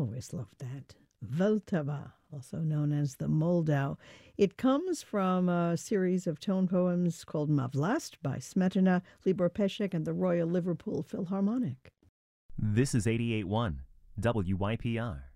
Always loved that. Vltava, also known as the Moldau. It comes from a series of tone poems called Mavlast by Smetana, Libor Peshek, and the Royal Liverpool Philharmonic. This is 88.1 WYPR.